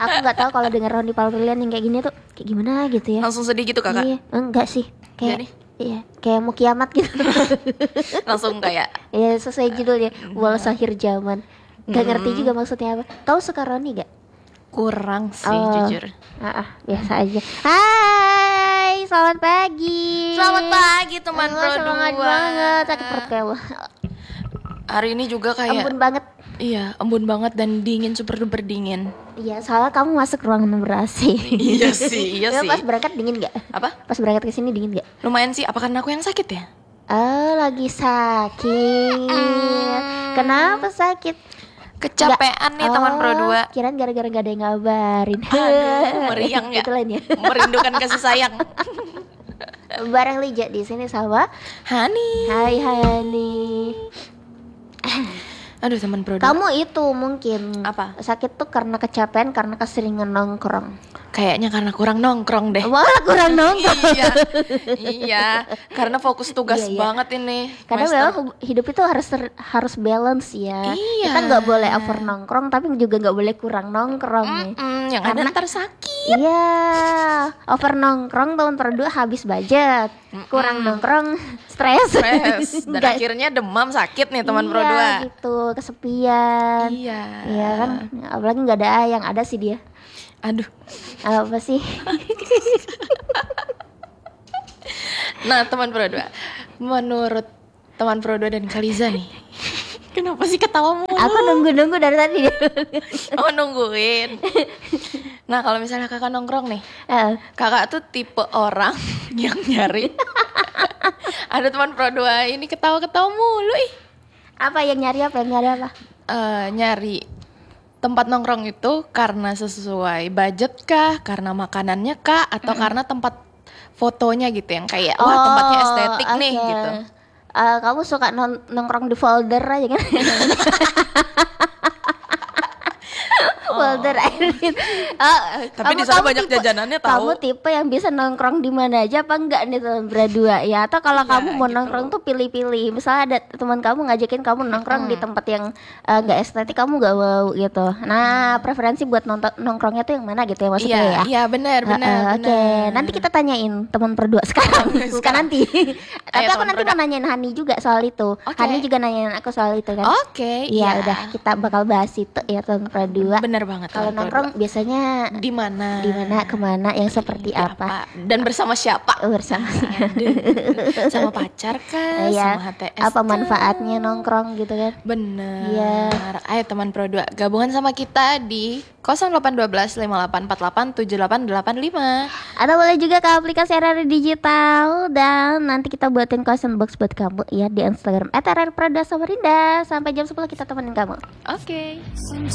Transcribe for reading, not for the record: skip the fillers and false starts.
Aku nggak tahu kalau denger Rondy Pavilion yang kayak gini tuh kayak gimana gitu ya. Langsung sedih gitu kakak? Iya, enggak sih. Jadi? Iya, kayak mau kiamat gitu. Langsung kayak Iya, sesuai judulnya, wal akhir zaman. Gak ngerti juga maksudnya apa. Kau suka Rondy gak? kurang sih jujur. Biasa aja. Hai, selamat pagi. Selamat pagi teman Pro 2. Semangat banget, sakit perut kayak lo. Hari ini juga kayak Embun banget. Iya, embun banget dan dingin, super duper dingin. Iya, soalnya kamu masuk ruangan ber-AC. Iya sih, iya sih. Pas berangkat dingin gak? Apa? Pas berangkat ke sini dingin gak? Lumayan sih, apa karena aku yang sakit ya? Lagi sakit. Kenapa sakit? Kecapean nih teman Pro 2. Kirain gara-gara gak ada yang ngabarin. Aduh, meriang ya. Itu lainnya. Merindukan kasih sayang. Bareng Lija di sini sama Hani. Hai Hani. Aduh teman Pro 2. Kamu itu mungkin Apa? sakit tuh karena kecapean, karena keseringan nongkrong. Kayaknya karena kurang nongkrong deh. Wah, kurang nongkrong. Iya, karena fokus tugas Iya. banget ini. Karena Master. memang hidup itu harus balance ya. Iya. Kita nggak boleh over nongkrong, tapi juga nggak boleh kurang nongkrong nih. Yang ada ntar sakit. Iya, over nongkrong tahun per 2 habis budget, kurang nongkrong stres. Dan Nggak- akhirnya demam sakit nih teman Pro 2. Iya gitu, kesepian. Iya. Iya kan, apalagi nggak ada yang ada sih dia. Aduh. Apa sih? Nah teman Pro 2, menurut teman Pro 2 dan Kaliza nih, kenapa sih ketawamu? Aku nunggu dari tadi. Oh nungguin. Nah kalau misalnya kakak nongkrong nih, kakak tuh tipe orang yang nyari ada teman Pro 2 ini ketawa-ketawa mulu ih. Apa yang nyari apa? Nyari tempat nongkrong itu karena sesuai budget kah, karena makanannya kah, atau karena tempat fotonya gitu yang kayak wah tempatnya estetik nih oke. gitu. Kamu suka nongkrong di folder aja kan? Folder Airin. Tapi di sana banyak jajanannya tahu. Kamu tipe yang bisa nongkrong di mana aja apa enggak nih teman berdua ya? Atau kalau kamu mau gitu. nongkrong tuh pilih-pilih. Misalnya ada teman kamu ngajakin kamu nongkrong di tempat yang enggak estetik, kamu enggak mau gitu. Nah, preferensi buat nongkrongnya tuh yang mana gitu ya maksudnya ya? Iya benar. Oke, nanti kita tanyain teman berdua sekarang, bukan Sekarang. nanti. Tapi aku teman nanti mau nanyain Hani juga soal itu. Oke. Hani juga nanyain aku soal itu kan. Oke, Iya, udah kita bakal bahas itu ya teman berdua. Bener banget. Kalau teman Pro nongkrong biasanya 2. Di mana? kemana, yang seperti apa? Dan bersama siapa? Bersama. Aduh, sama pacar kah? Iya. Sama HTS Apa kah? manfaatnya nongkrong gitu kan? Bener. Iya. Ayo teman Pro 2, gabungan sama kita di 0812 5848 7885. Atau boleh juga ke aplikasi RRI Digital, dan nanti kita buatin question box buat kamu ya di Instagram @RRI Prada Samarinda. Sampai jam 10 kita temenin kamu. Oke.